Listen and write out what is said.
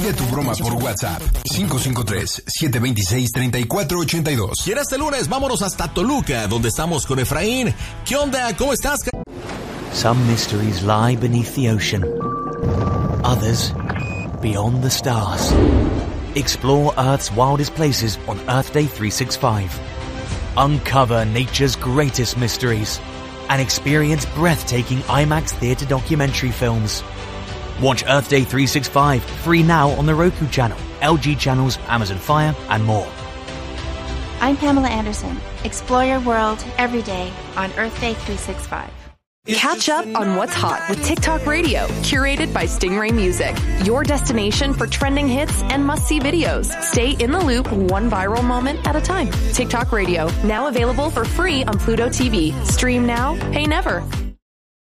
Pide tu broma por WhatsApp 553-726-3482. Y en este lunes vámonos hasta Toluca, donde estamos con Efraín. ¿Qué onda? ¿Cómo estás? Some mysteries lie beneath the ocean. Others beyond the stars. Explore Earth's wildest places on Earth Day 365. Uncover nature's greatest mysteries and experience breathtaking IMAX theater documentary films. Watch Earth Day 365 free now on the Roku channel, LG channels, Amazon Fire, and more. I'm Pamela Anderson. Explore your world every day on Earth Day 365. Catch up on what's hot with TikTok Radio, curated by Stingray Music. Your destination for trending hits and must-see videos. Stay in the loop one viral moment at a time. TikTok Radio, now available for free on Pluto TV. Stream now, pay never.